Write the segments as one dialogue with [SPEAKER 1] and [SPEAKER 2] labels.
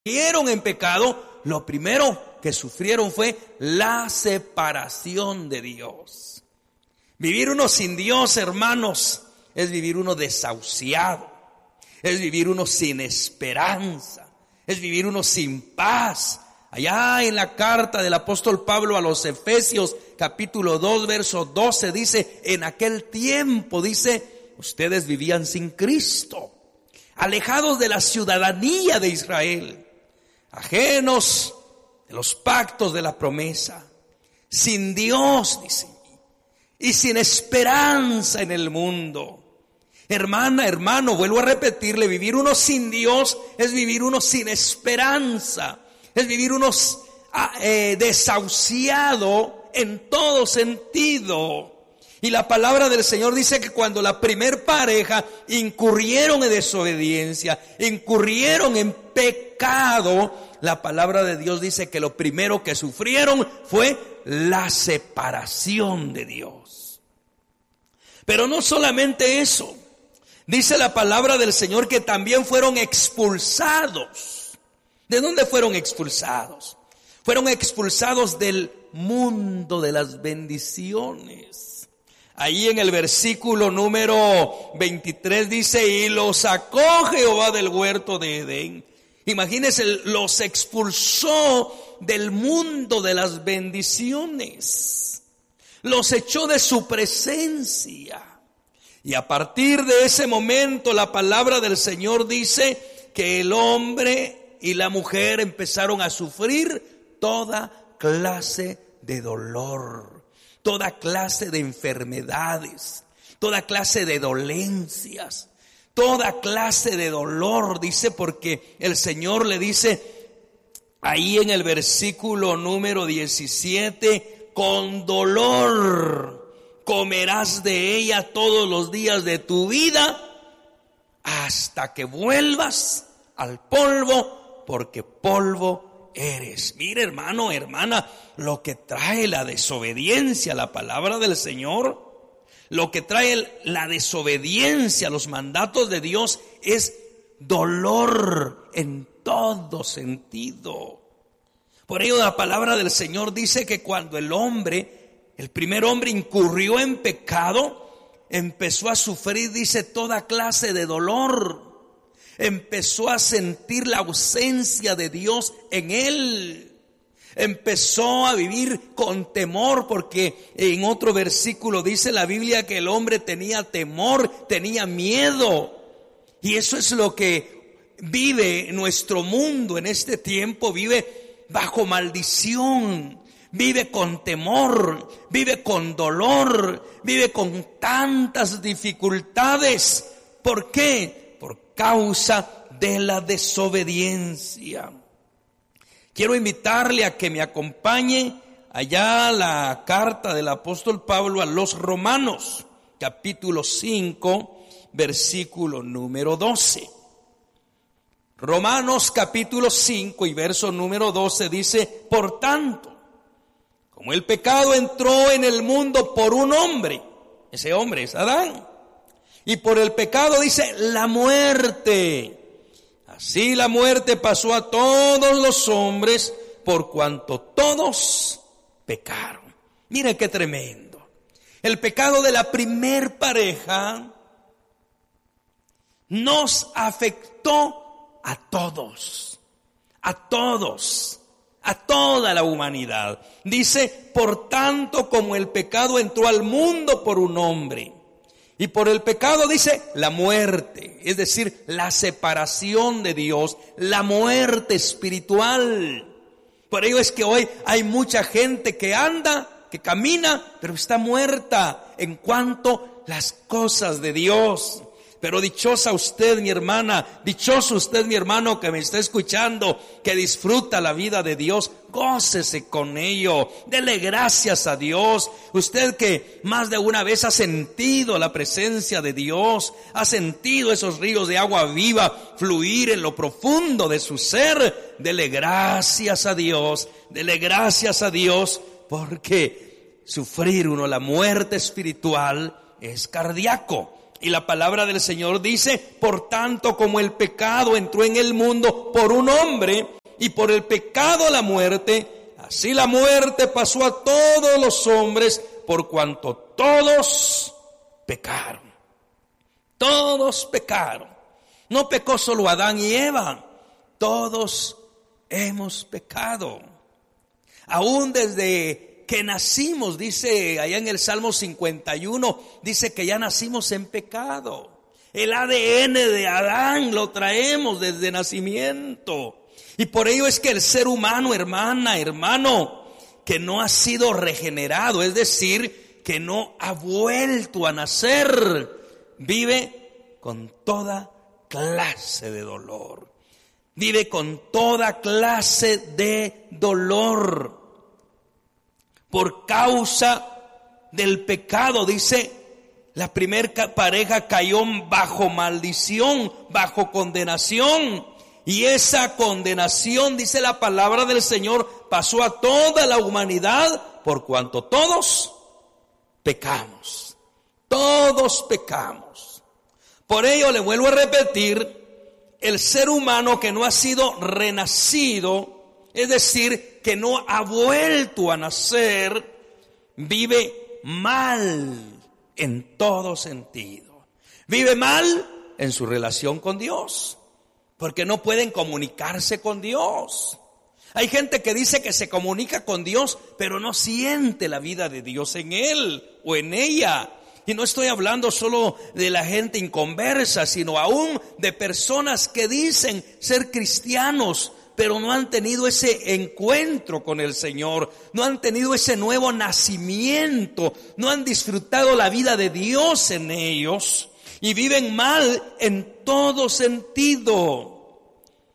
[SPEAKER 1] Vivieron en pecado, lo primero que sufrieron fue la separación de Dios. Vivir uno sin Dios, hermanos, es vivir uno desahuciado, es vivir uno sin esperanza, es vivir uno sin paz. Allá en la carta del apóstol Pablo a los Efesios, capítulo 2, verso 12, dice: en aquel tiempo, dice, ustedes vivían sin Cristo, alejados de la ciudadanía de Israel, ajenos de los pactos de la promesa, sin Dios, dice, y sin esperanza en el mundo. Hermana, hermano, vuelvo a repetirle, vivir uno sin Dios es vivir uno sin esperanza, es vivir uno desahuciado en todo sentido. Y la palabra del Señor dice que cuando la primer pareja incurrieron en desobediencia, incurrieron en pecado, la palabra de Dios dice que lo primero que sufrieron fue la separación de Dios. Pero no solamente eso, dice la palabra del Señor que también fueron expulsados. ¿De dónde fueron expulsados? Fueron expulsados del mundo de las bendiciones. Ahí en el versículo número 23 dice: y los sacó Jehová del huerto de Edén. Imagínense, los expulsó del mundo de las bendiciones. Los echó de su presencia. Y a partir de ese momento la palabra del Señor dice que el hombre y la mujer empezaron a sufrir toda clase de dolor, toda clase de enfermedades, toda clase de dolencias, toda clase de dolor, dice, porque el Señor le dice ahí en el versículo número 17: con dolor comerás de ella todos los días de tu vida hasta que vuelvas al polvo, porque polvo eres. Mire, hermano, hermana, lo que trae la desobediencia a la palabra del Señor, lo que trae la desobediencia a los mandatos de Dios es dolor en todo sentido. Por ello la palabra del Señor dice que cuando el primer hombre incurrió en pecado, empezó a sufrir, dice, toda clase de dolor. Empezó a sentir la ausencia de Dios en él. Empezó a vivir con temor, porque en otro versículo dice la Biblia que el hombre tenía temor, tenía miedo. Y eso es lo que vive nuestro mundo en este tiempo. Vive bajo maldición, vive con temor, vive con dolor, vive con tantas dificultades. ¿Por qué? Por causa de la desobediencia. Quiero invitarle a que me acompañe allá a la carta del apóstol Pablo a los Romanos, capítulo 5, versículo número 12. Romanos capítulo 5 y verso número 12 dice: por tanto, como el pecado entró en el mundo por un hombre, ese hombre es Adán, y por el pecado, dice, la muerte. Así la muerte pasó a todos los hombres por cuanto todos pecaron. Miren qué tremendo. El pecado de la primer pareja nos afectó a todos, a toda la humanidad. Dice, por tanto, como el pecado entró al mundo por un hombre, y por el pecado, dice, la muerte, es decir, la separación de Dios, la muerte espiritual. Por ello es que hoy hay mucha gente que anda, que camina, pero está muerta en cuanto a las cosas de Dios. Pero dichosa usted, mi hermana, dichoso usted, mi hermano, que me está escuchando, que disfruta la vida de Dios. Gócese con ello, dele gracias a Dios. Usted que más de una vez ha sentido la presencia de Dios, ha sentido esos ríos de agua viva fluir en lo profundo de su ser, dele gracias a Dios, porque sufrir uno la muerte espiritual es cardíaco. Y la palabra del Señor dice: por tanto, como el pecado entró en el mundo por un hombre, y por el pecado la muerte, así la muerte pasó a todos los hombres, por cuanto todos pecaron. Todos pecaron. No pecó solo Adán y Eva, todos hemos pecado. Aún desde que nacimos, dice allá en el Salmo 51, dice que ya nacimos en pecado. El ADN de Adán lo traemos desde nacimiento. Y por ello es que el ser humano, hermana, hermano, que no ha sido regenerado, es decir, que no ha vuelto a nacer, vive con toda clase de dolor. Vive con toda clase de dolor. Por causa del pecado, dice, la primera pareja cayó bajo maldición, bajo condenación. Y esa condenación, dice la palabra del Señor, pasó a toda la humanidad, por cuanto todos pecamos. Todos pecamos. Por ello, le vuelvo a repetir, el ser humano que no ha sido renacido, es decir, que no ha vuelto a nacer, vive mal en todo sentido. Vive mal en su relación con Dios, porque no pueden comunicarse con Dios. Hay gente que dice que se comunica con Dios, pero no siente la vida de Dios en él o en ella. Y no estoy hablando solo de la gente inconversa, sino aún de personas que dicen ser cristianos, pero no han tenido ese encuentro con el Señor, no han tenido ese nuevo nacimiento, no han disfrutado la vida de Dios en ellos y viven mal en todo sentido.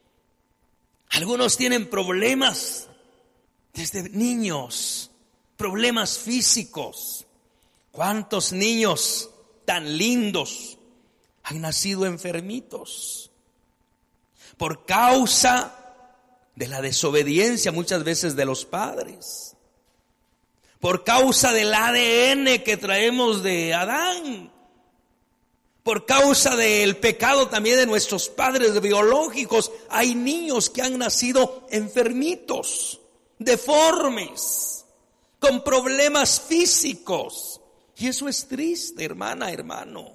[SPEAKER 1] Algunos tienen problemas desde niños, problemas físicos. ¿Cuántos niños tan lindos han nacido enfermitos? Por causa de la desobediencia muchas veces de los padres. Por causa del ADN que traemos de Adán. Por causa del pecado también de nuestros padres biológicos. Hay niños que han nacido enfermitos, deformes, con problemas físicos. Y eso es triste, hermana, hermano.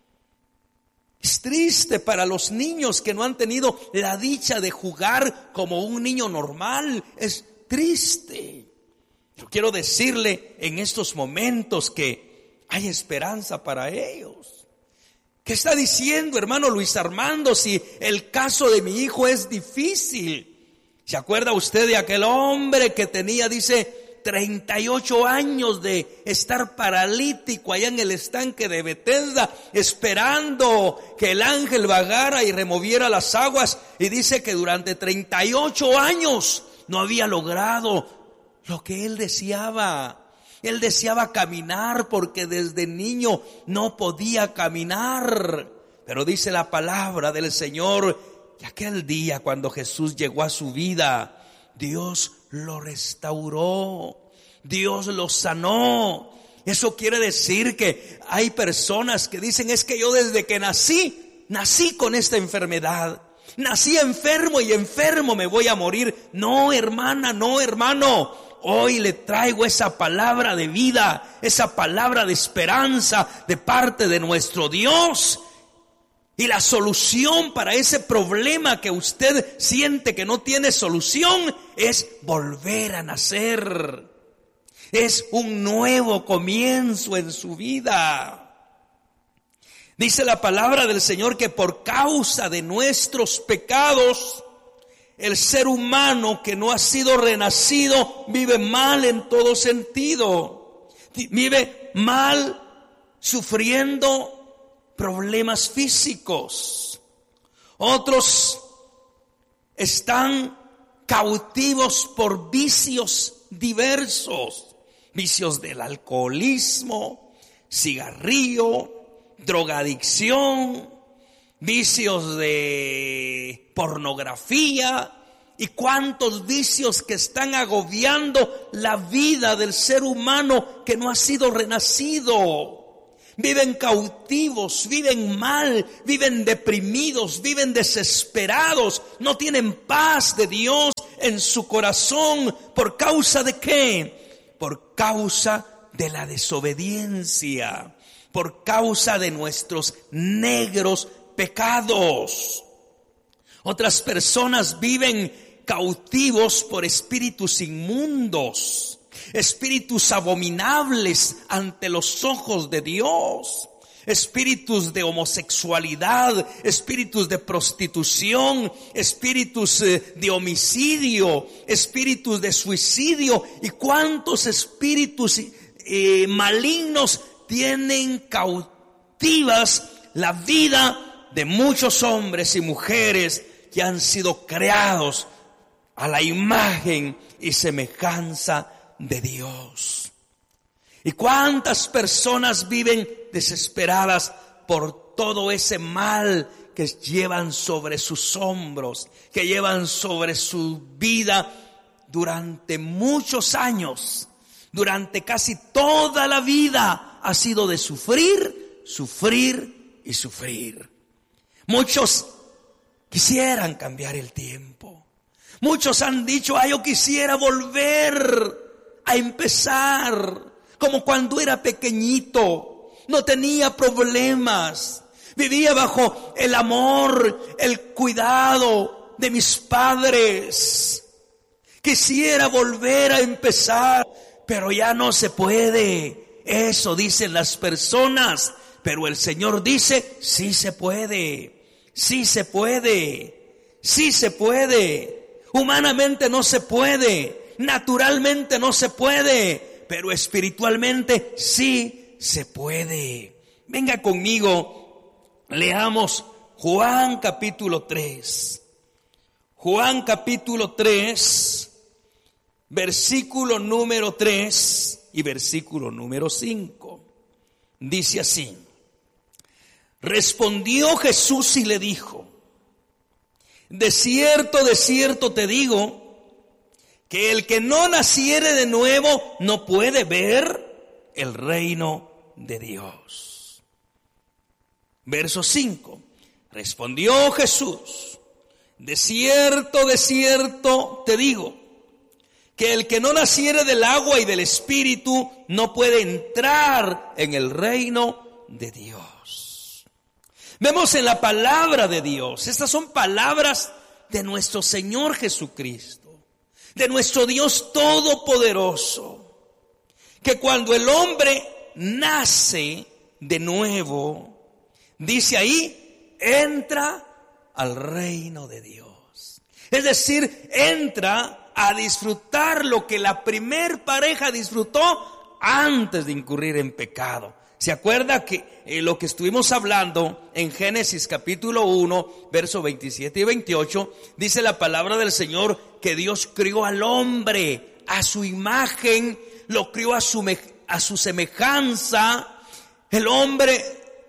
[SPEAKER 1] Es triste para los niños que no han tenido la dicha de jugar como un niño normal. Es triste. Yo quiero decirle en estos momentos que hay esperanza para ellos. ¿Qué está diciendo, hermano Luis Armando, si el caso de mi hijo es difícil? ¿Se acuerda usted de aquel hombre que tenía, dice, 38 años de estar paralítico allá en el estanque de Betesda, esperando que el ángel vagara y removiera las aguas? Y dice que durante 38 años no había logrado lo que él deseaba. Él deseaba caminar porque desde niño no podía caminar. Pero dice la palabra del Señor que aquel día cuando Jesús llegó a su vida, Dios lo restauró, Dios lo sanó. Eso quiere decir que hay personas que dicen: es que yo desde que nací con esta enfermedad, nací enfermo y enfermo me voy a morir. No, hermana, no, hermano, hoy le traigo esa palabra de vida, esa palabra de esperanza de parte de nuestro Dios. Y la solución para ese problema que usted siente que no tiene solución es volver a nacer. Es un nuevo comienzo en su vida. Dice la palabra del Señor que por causa de nuestros pecados, el ser humano que no ha sido renacido vive mal en todo sentido. Vive mal sufriendo problemas físicos. Otros están cautivos por vicios diversos. Vicios del alcoholismo, cigarrillo, drogadicción, vicios de pornografía y cuántos vicios que están agobiando la vida del ser humano que no ha sido renacido. viven cautivos, viven mal, viven deprimidos, viven desesperados, no tienen paz de Dios en su corazón. ¿Por causa de qué? Por causa de la desobediencia, por causa de nuestros negros pecados. Otras personas viven cautivos por espíritus inmundos, espíritus abominables ante los ojos de Dios, espíritus de homosexualidad, espíritus de prostitución, espíritus de homicidio, espíritus de suicidio. ¿Y cuántos espíritus malignos tienen cautivas la vida de muchos hombres y mujeres que han sido creados a la imagen y semejanza de Dios? ¿Y cuántas personas viven desesperadas por todo ese mal que llevan sobre sus hombros, que llevan sobre su vida durante muchos años, durante casi toda la vida? Ha sido de sufrir, sufrir y sufrir. Muchos quisieran cambiar el tiempo. Muchos han dicho: yo quisiera volver a empezar como cuando era pequeñito, no tenía problemas, vivía bajo el amor, el cuidado de mis padres. Quisiera volver a empezar, pero ya no se puede. Eso dicen las personas, pero el Señor dice: sí se puede, sí se puede, sí se puede. Humanamente no se puede, naturalmente no se puede, pero espiritualmente sí se puede. Venga conmigo, leamos Juan capítulo 3. Juan capítulo 3, versículo número 3 y versículo número 5. Dice así: respondió Jesús y le dijo: de cierto te digo, que el que no naciere de nuevo no puede ver el reino de Dios. Verso 5. Respondió Jesús: de cierto te digo, que el que no naciere del agua y del Espíritu no puede entrar en el reino de Dios. Vemos en la palabra de Dios, estas son palabras de nuestro Señor Jesucristo, de nuestro Dios Todopoderoso, que cuando el hombre nace de nuevo, dice ahí, entra al reino de Dios. Es decir, entra a disfrutar lo que la primer pareja disfrutó antes de incurrir en pecado. ¿Se acuerda que lo que estuvimos hablando en Génesis capítulo 1, versos 27 y 28, dice la palabra del Señor que Dios crió al hombre a su imagen, lo crió a su semejanza. El hombre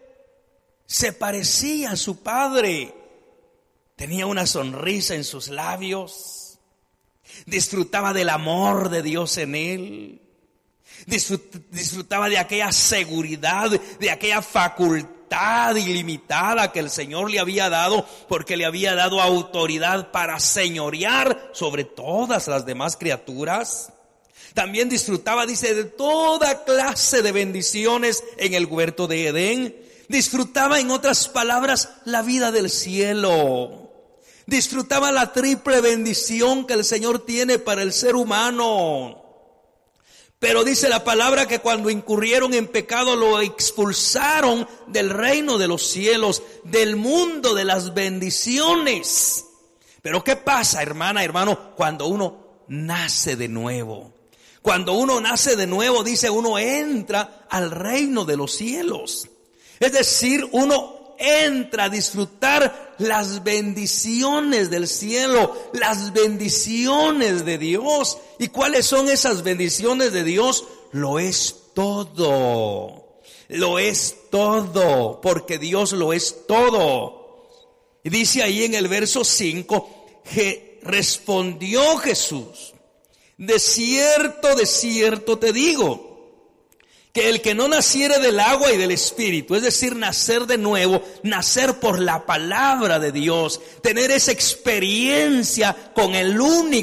[SPEAKER 1] se parecía a su padre, tenía una sonrisa en sus labios, disfrutaba del amor de Dios en él, disfrutaba de aquella seguridad, de aquella facultad ilimitada que el Señor le había dado, porque le había dado autoridad para señorear sobre todas las demás criaturas. También disfrutaba, dice, de toda clase de bendiciones en el huerto de Edén. Disfrutaba, en otras palabras, la vida del cielo. Disfrutaba la triple bendición que el Señor tiene para el ser humano. Pero dice la palabra que cuando incurrieron en pecado lo expulsaron del reino de los cielos, del mundo de las bendiciones. Pero ¿qué pasa, hermana, hermano, cuando uno nace de nuevo? Cuando uno nace de nuevo, dice, uno entra al reino de los cielos. Es decir, uno entra a disfrutar las bendiciones del cielo, las bendiciones de Dios. ¿Y cuáles son esas bendiciones de Dios? Lo es todo. Lo es todo, porque Dios lo es todo. Y dice ahí en el verso 5, que respondió Jesús: de cierto te digo, que el que no naciere del agua y del Espíritu, es decir, nacer de nuevo, nacer por la palabra de Dios, tener esa experiencia con el único